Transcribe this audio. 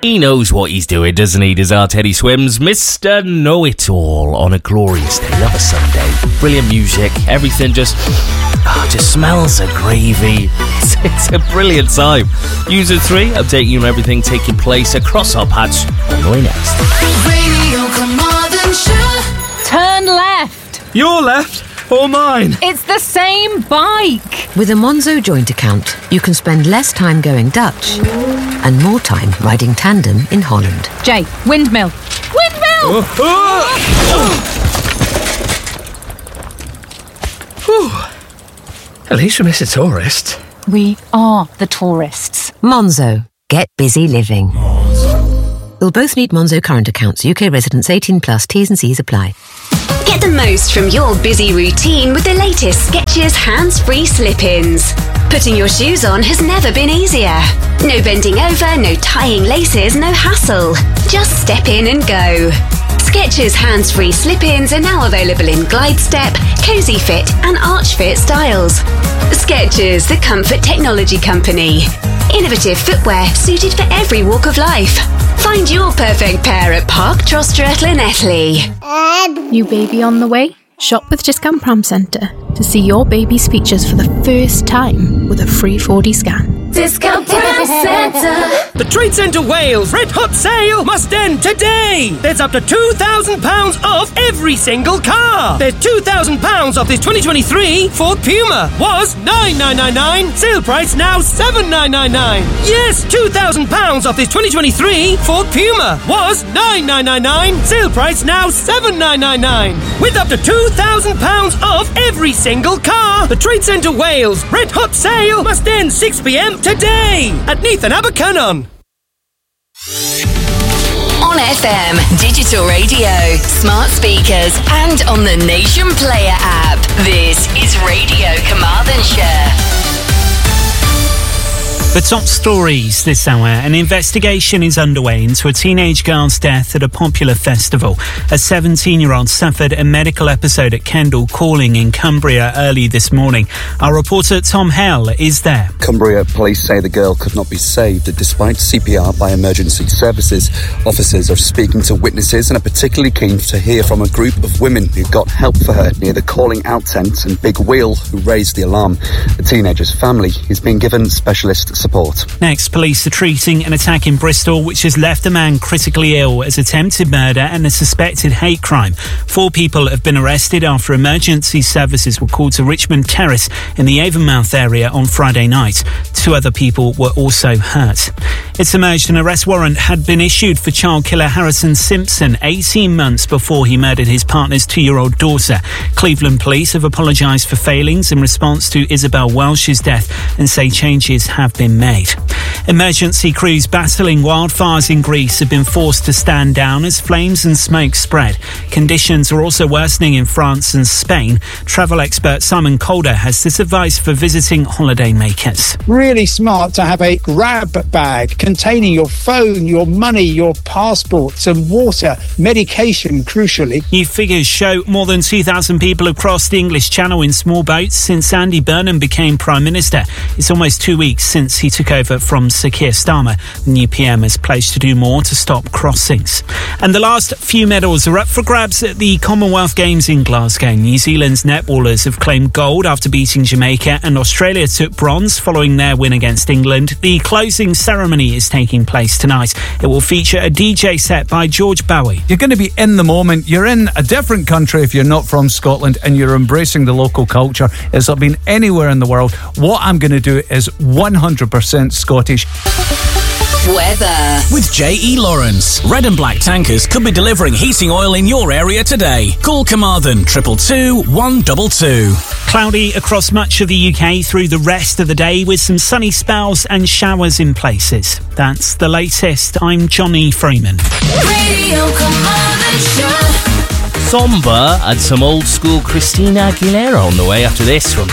He knows what he's doing, doesn't he? Does our Teddy Swims, Mr. Know-It-All on a glorious day. Love a Sunday. Brilliant music. Everything just smells of gravy. It's a brilliant time. User 3, updating you on everything taking place across our patch. On the way next. Radio Carmarthenshire. Turn left. Your left or mine? It's the same bike. With a Monzo joint account, you can spend less time going Dutch and more time riding tandem in Holland. Jay, windmill. Windmill! At least we missed a tourist. We are the tourists. Monzo. Get busy living. You'll both need Monzo current accounts. UK residents 18 plus. T's and C's apply. Get the most from your busy routine with the latest Skechers hands-free slip-ins. Putting your shoes on has never been easier. No bending over, no tying laces, no hassle. Just step in and go. Skechers hands-free slip-ins are now available in Glide Step, Cozy Fit and Arch Fit styles. Skechers, the comfort technology company. Innovative footwear suited for every walk of life. Find your perfect pair at Park Trostre Llanelli. New baby on the way? Shop with Discount Pram Centre to see your baby's features for the first time with a free 4D scan. Discount Pram Centre. The Trade Centre Wales Red Hot Sale must end today. There's up to £2,000 off every single car. There's £2,000 off this 2023 Ford Puma. Was $9,999. Sale price now $7,999. Yes, £2,000 off this 2023 Ford Puma. Was $9,999. Sale price now $7,999. With up to £2,000 off every single car. The Trade Centre Wales Red Hot Sale must end 6 p.m. today at Neath and Abercynon. On FM, digital radio, smart speakers and on the Nation Player app. This is Radio Carmarthenshire. The top stories this hour. An investigation is underway into a teenage girl's death at a popular festival. A 17-year-old suffered a medical episode at Kendal Calling in Cumbria early this morning. Our reporter Tom Hell is there. Cumbria police say the girl could not be saved despite CPR by emergency services. Officers are speaking to witnesses and are particularly keen to hear from a group of women who got help for her near the Calling Out tent and Big Wheel who raised the alarm. The teenager's family is being given specialist support. Next, police are treating an attack in Bristol which has left a man critically ill as attempted murder and a suspected hate crime. 4 people have been arrested after emergency services were called to Richmond Terrace in the Avonmouth area on Friday night. 2 other people were also hurt. It's emerged an arrest warrant had been issued for child killer Harrison Simpson 18 months before he murdered his partner's 2-year-old daughter. Cleveland police have apologised for failings in response to Isabel Welsh's death and say changes have been made. Emergency crews battling wildfires in Greece have been forced to stand down as flames and smoke spread. Conditions are also worsening in France and Spain. Travel expert Simon Calder has this advice for visiting holiday makers. Really smart to have a grab bag containing your phone, your money, your passport, some water, medication, crucially. New figures show more than 2,000 people have crossed the English Channel in small boats since Andy Burnham became Prime Minister. It's almost 2 weeks since he took over from Sir Keir Starmer. The new PM is pledged to do more to stop crossings. And the last few medals are up for grabs at the Commonwealth Games in Glasgow. New Zealand's netballers have claimed gold after beating Jamaica, and Australia took bronze following their win against England. The closing ceremony is taking place tonight. It will feature a DJ set by George Bowie. You're going to be in the moment. You're in a different country if you're not from Scotland, and you're embracing the local culture. It's not been anywhere in the world. What I'm going to do is 100% Scottish. Weather. With J.E. Lawrence. Red and black tankers could be delivering heating oil in your area today. Call Carmarthen 222 122. Cloudy across much of the UK through the rest of the day with some sunny spells and showers in places. That's the latest. I'm Johnny Freeman. Radio Carmarthenshire. Somber and some old school Christina Aguilera on the way after this from